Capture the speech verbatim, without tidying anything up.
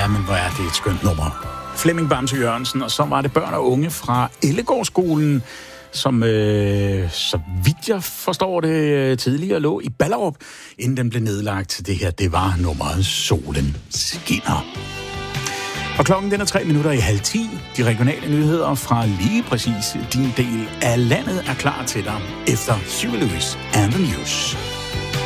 Ja, men hvor er det et skønt nummer. Flemming Bamse Jørgensen, og så var det børn og unge fra Ellegårdsskolen, som, øh, så vidt jeg forstår det, tidligere lå i Ballerup, inden den blev nedlagt. Det her, det var nummeret Solen Skinner. Og klokken den er tre minutter i halv ti. De regionale nyheder fra lige præcis din del af landet er klar til dig efter Huey Lewis and the News.